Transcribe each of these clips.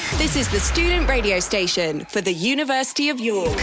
This is the student radio station for the University of York.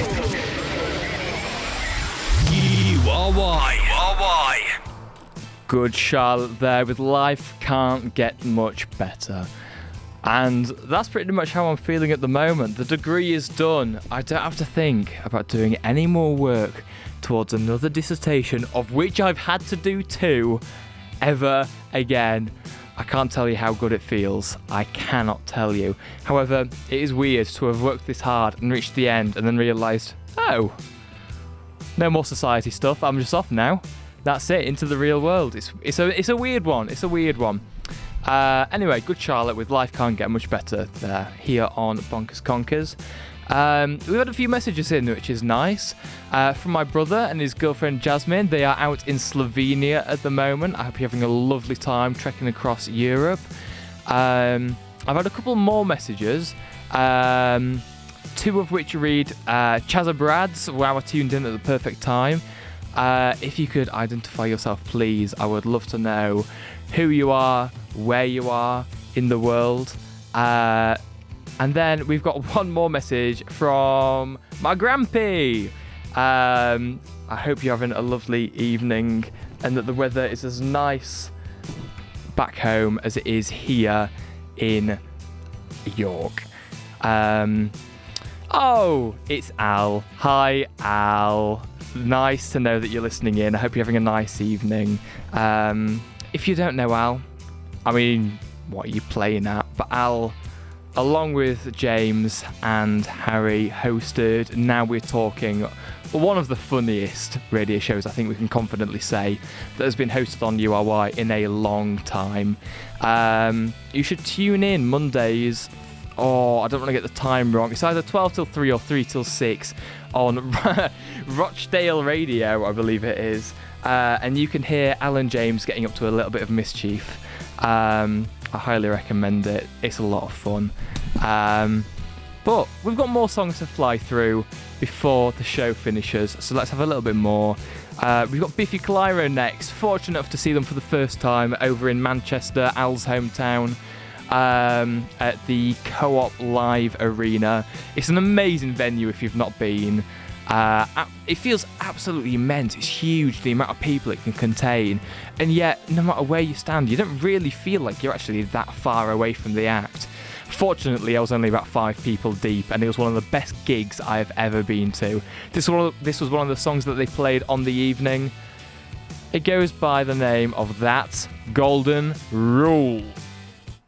URY. Good Charlotte there with Life Can't Get Much Better. And that's pretty much how I'm feeling at the moment. The degree is done. I don't have to think about doing any more work towards another dissertation, of which I've had to do 2 ever again. I can't tell you how good it feels. I cannot tell you. However, it is weird to have worked this hard and reached the end and then realised, oh, no more society stuff. I'm just off now. That's it, into the real world. It's a weird one. It's a weird one. Anyway, Good Charlotte with Life Can't Get Much Better there, here on Bonkers Conkers. We've had a few messages in, which is nice. From my brother and his girlfriend Jasmine. They are out in Slovenia at the moment. I hope you're having a lovely time trekking across Europe. I've had a couple more messages. 2 of which read, Chazza Brads, wow, I tuned in at the perfect time. If you could identify yourself, please. I would love to know who you are, where you are in the world. And then we've got one more message from my grampy. I hope you're having a lovely evening and that the weather is as nice back home as it is here in York. Oh, it's Al. Hi, Al. Nice to know that you're listening in. I hope you're having a nice evening. If you don't know Al, I mean, what are you playing at? But Al, along with James and Harry, hosted Now We're Talking, one of the funniest radio shows I think we can confidently say that has been hosted on URY in a long time. You should tune in Mondays. Oh, I don't want to get the time wrong. It's either 12 till 3 or 3 till 6 on Rochdale Radio, I believe it is. And you can hear Alan James getting up to a little bit of mischief. I highly recommend it. It's a lot of fun. But we've got more songs to fly through before the show finishes, so let's have a little bit more. We've got Biffy Clyro next. Fortunate enough to see them for the first time over in Manchester, Al's hometown, at the Co-op Live Arena. It's an amazing venue if you've not been. It feels absolutely immense. It's huge, the amount of people it can contain, and yet no matter where you stand, you don't really feel like you're actually that far away from the act. Fortunately, I was only about 5 people deep, and it was one of the best gigs I've ever been to. This was one of the songs that they played on the evening. It goes by the name of That's Golden Rule.